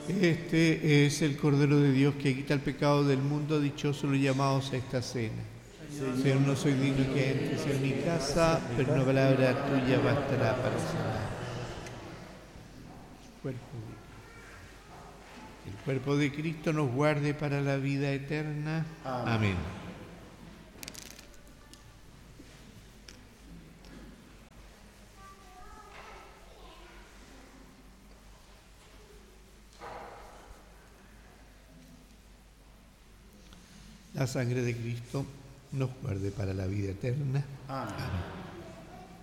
Este es el Cordero de Dios que quita el pecado del mundo. Dichosos los llamados a esta cena. Señor, no soy digno que entres en mi casa, pero una palabra tuya bastará para sanar. El cuerpo de Cristo nos guarde para la vida eterna. Amén. La sangre de Cristo nos guarde para la vida eterna. Amén.